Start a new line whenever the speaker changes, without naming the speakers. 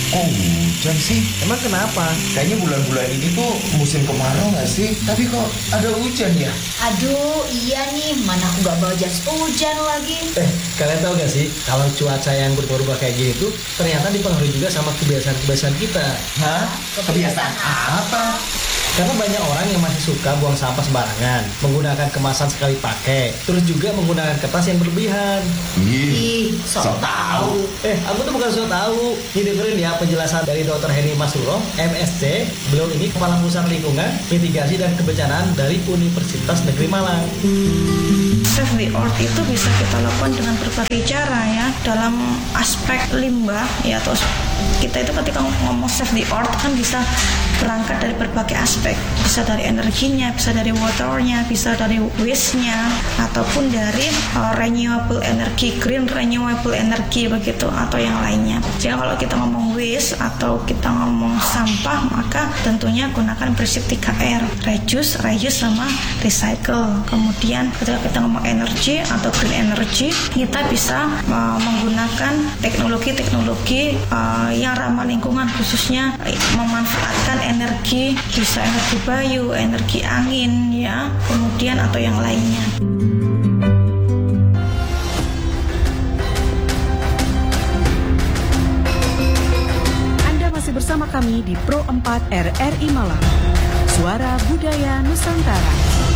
Kok hujan sih?
Emang kenapa?
Kayaknya bulan-bulan ini tuh musim kemarau nggak sih? Tapi kok ada hujan ya?
Aduh, iya nih, mana aku gak bawa jas hujan lagi.
Kalian tahu gak sih, kalau cuaca yang berubah-ubah kayak gini tuh ternyata dipengaruhi juga sama kebiasaan-kebiasaan kita.
Hah? Kebiasaan apa?
Karena banyak orang yang masih suka buang sampah sembarangan, menggunakan kemasan sekali pakai, terus juga menggunakan kertas yang berlebihan.
Ih, sok tahu.
Aku tuh bukan sok tahu. Ini dengerin ya penjelasan dari Dr. Heni Masuro, MSc. Beliau ini Kepala Pusat Lingkungan, Mitigasi dan Kebencanaan dari Universitas Negeri Malang.
Save the Earth itu bisa kita lakukan dengan berbagai cara ya, dalam aspek limbah ya. Terus kita itu ketika ngomong save the earth kan bisa berangkat dari berbagai aspek, bisa dari energinya, bisa dari waternya, bisa dari waste-nya, ataupun dari renewable energy, green renewable energy begitu, atau yang lainnya. Jadi kalau kita ngomong waste atau kita ngomong sampah, maka tentunya gunakan prinsip 3R, reduce, reuse, sama recycle. Kemudian ketika kita ngomong energi atau green energy, kita bisa menggunakan teknologi-teknologi yang ramah lingkungan, khususnya memanfaatkan energi, bisa energi bayu, energi angin ya, kemudian atau yang lainnya.
Anda masih bersama kami di Pro 4 RRI Malang, Suara Budaya Nusantara.